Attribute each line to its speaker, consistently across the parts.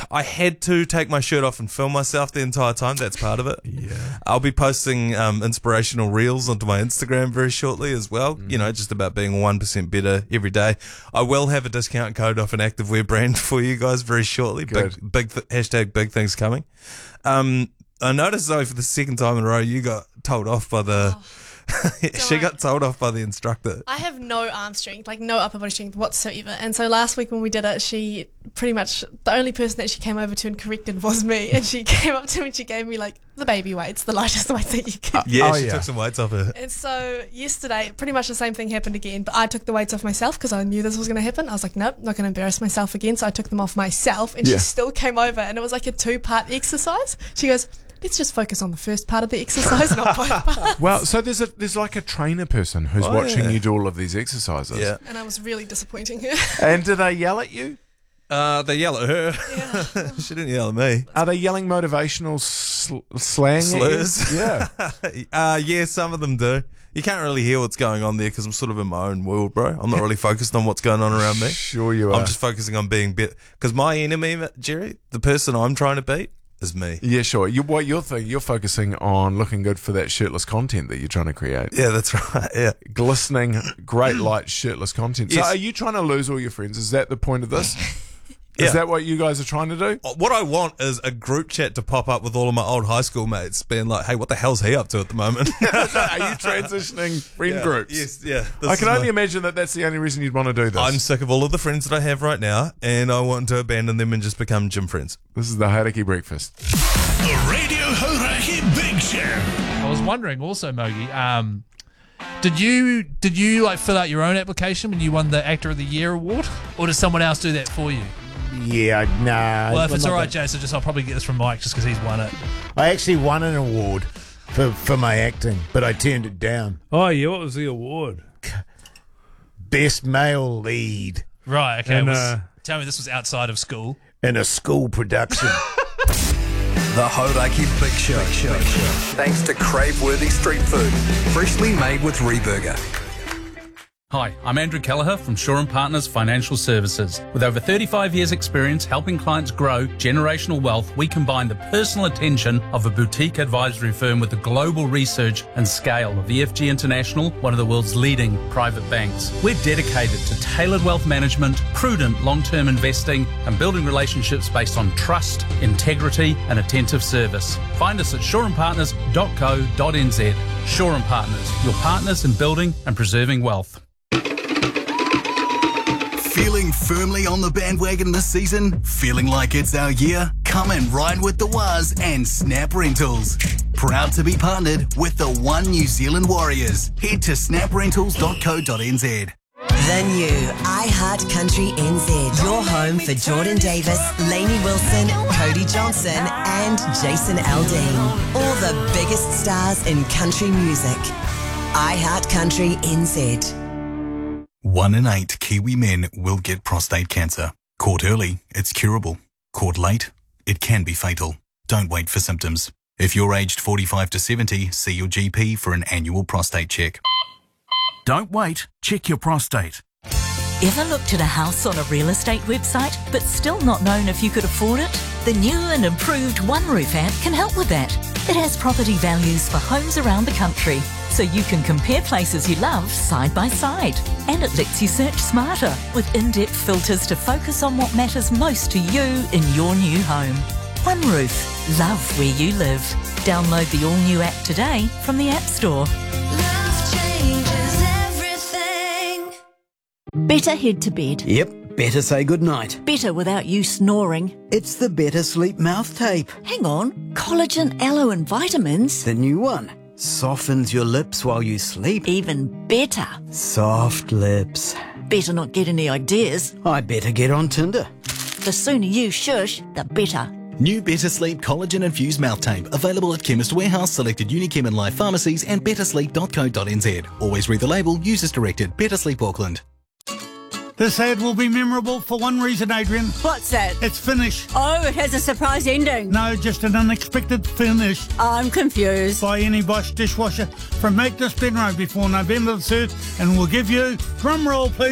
Speaker 1: I had to take my shirt off and film myself the entire time. That's part of it.
Speaker 2: Yeah.
Speaker 1: I'll be posting inspirational reels onto my Instagram very shortly as well. You know, just about being 1% better every day. I will have a discount code off an activewear brand for you guys very shortly.
Speaker 2: Good.
Speaker 1: Hashtag big things coming. I noticed though for the second time in a row you got told off by the she got told off by the instructor.
Speaker 3: I have no arm strength, like no upper body strength whatsoever. And so last week when we did it, she pretty much, the only person that she came over to and corrected was me. And she came up to me and she gave me like the baby weights, the lightest weights that you can.
Speaker 1: She took some weights off her.
Speaker 3: And so yesterday, pretty much the same thing happened again, but I took the weights off myself because I knew this was going to happen. I was like, nope, not going to embarrass myself again. So I took them off myself and she still came over and it was like a 2-part exercise. She goes, let's just focus on the first part of the exercise, not both parts.
Speaker 2: Well, so there's like a trainer person who's watching you do all of these exercises.
Speaker 1: Yeah.
Speaker 3: And I was really disappointing her.
Speaker 2: And do they yell at you?
Speaker 1: They yell at her.
Speaker 3: Yeah.
Speaker 1: She didn't yell at me.
Speaker 2: Are they yelling motivational slang?
Speaker 1: Slurs?
Speaker 2: Yeah.
Speaker 1: Yeah, some of them do. You can't really hear what's going on there because I'm sort of in my own world, bro. I'm not really focused on what's going on around me.
Speaker 2: Sure you are.
Speaker 1: I'm just focusing on being better. Because my enemy, Jerry, the person I'm trying to beat, is me.
Speaker 2: Yeah, sure. What you're thinking, you're focusing on looking good for that shirtless content that you're trying to create.
Speaker 1: Yeah, that's right. Yeah.
Speaker 2: Glistening, great light, shirtless content. So
Speaker 1: Yes.
Speaker 2: are you trying to lose all your friends? Is that the point of this?
Speaker 1: Yeah.
Speaker 2: Is that what you guys are trying to do?
Speaker 1: What I want is a group chat to pop up with all of my old high school mates being like, hey, what the hell's he up to at the moment?
Speaker 2: Are you transitioning friend groups?
Speaker 1: Yes, yeah.
Speaker 2: I can only imagine that that's the only reason you'd want to do this.
Speaker 1: I'm sick of all of the friends that I have right now, and I want to abandon them and just become gym friends.
Speaker 2: This is the Hauraki Breakfast.
Speaker 4: The Radio Hauraki Big Show.
Speaker 5: I was wondering also, Mogi, did you like fill out your own application when you won the Actor of the Year award, or did someone else do that for you?
Speaker 6: Yeah, nah.
Speaker 5: Well, if it's all right, Jason, I'll probably get this from Mike just because he's won it.
Speaker 6: I actually won an award for my acting, but I turned it down.
Speaker 7: Oh, yeah, what was the award?
Speaker 6: Best male lead
Speaker 5: Right, okay.
Speaker 7: And,
Speaker 5: Tell me this was outside of school.
Speaker 6: in a school production.
Speaker 8: The Hauraki Big Show. Thanks to crave-worthy street food, freshly made with Reburger.
Speaker 9: Hi, I'm Andrew Kelleher from Shaw & Partners Financial Services. With over 35 years' experience helping clients grow generational wealth, we combine the personal attention of a boutique advisory firm with the global research and scale of EFG International, one of the world's leading private banks. We're dedicated to tailored wealth management, prudent long-term investing, and building relationships based on trust, integrity, and attentive service. Find us at shawandpartners.co.nz. Shaw & Partners, your partners in building and preserving wealth.
Speaker 4: Feeling firmly on the bandwagon this season? Feeling like it's our year? Come and ride with the Waz and Snap Rentals. Proud to be partnered with the One New Zealand Warriors. Head to snaprentals.co.nz.
Speaker 10: The new iHeart Country NZ. Your home for Jordan Davis, Lainey Wilson, Cody Johnson and Jason Aldean. All the biggest stars in country music. iHeart Country NZ.
Speaker 4: 1 in 8 Kiwi men will get prostate cancer. Caught early, it's curable. Caught late, it can be fatal. Don't wait for symptoms. If you're aged 45 to 70, see your GP for an annual prostate check. Don't wait, check your prostate.
Speaker 11: Ever looked at a house on a real estate website but still not known if you could afford it? The new and improved OneRoof app can help with that. It has property values for homes around the country, so you can compare places you love side by side. And it lets you search smarter with in-depth filters to focus on what matters most to you in your new home. OneRoof. Love where you live. Download the all-new app today from the App Store.
Speaker 12: Love changes everything.
Speaker 11: Better head to bed.
Speaker 13: Yep, better say goodnight.
Speaker 11: Better without you snoring.
Speaker 13: It's the Better Sleep mouth tape.
Speaker 11: Hang on. Collagen, aloe and vitamins.
Speaker 13: The new one. Softens your lips while you sleep.
Speaker 11: Even better.
Speaker 13: Soft lips.
Speaker 11: Better not get any ideas.
Speaker 13: I better get on Tinder.
Speaker 11: The sooner you shush, the better.
Speaker 4: New Better Sleep Collagen Infused Mouth Tape. Available at Chemist Warehouse, selected Unichem and Life pharmacies and bettersleep.co.nz. Always read the label. Use as directed. Better Sleep Auckland.
Speaker 7: This ad will be memorable for one reason, Adrian.
Speaker 14: What's that?
Speaker 7: It's Finish.
Speaker 14: Oh, it has a surprise ending.
Speaker 7: No, just an unexpected finish.
Speaker 14: I'm confused.
Speaker 7: Buy any Bosch dishwasher from Magnus Benro before November the 3rd and we'll give you, drum roll please,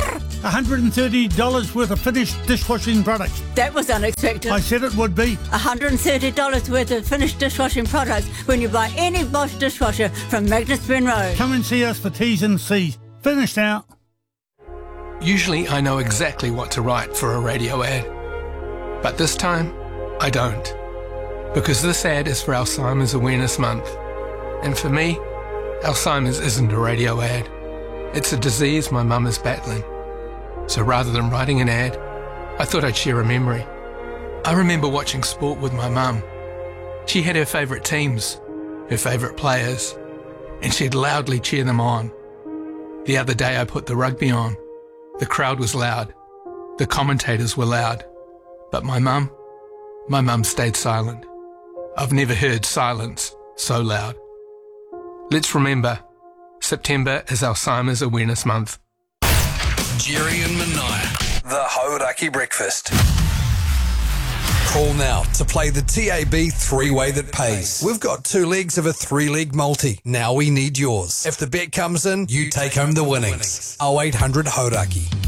Speaker 7: $130 worth of finished dishwashing products.
Speaker 14: That was unexpected.
Speaker 7: I said it would be.
Speaker 14: $130 worth of finished dishwashing products when you buy any Bosch dishwasher from Magnus Benro.
Speaker 7: Come and see us for T's and C's. Finished now.
Speaker 15: Usually I know exactly what to write for a radio ad. But this time, I don't. Because this ad is for Alzheimer's Awareness Month. And for me, Alzheimer's isn't a radio ad. It's a disease my mum is battling. So rather than writing an ad, I thought I'd share a memory. I remember watching sport with my mum. She had her favourite teams, her favourite players, and she'd loudly cheer them on. The other day I put the rugby on. The crowd was loud. The commentators were loud. But my mum stayed silent. I've never heard silence so loud. Let's remember, September is Alzheimer's Awareness Month.
Speaker 8: Jerry and Mania, the Hauraki Breakfast. Call now to play the TAB three-way that pays. We've got 2 legs of a 3-leg multi. Now we need yours. If the bet comes in, you take home the winnings. 0800 Hauraki.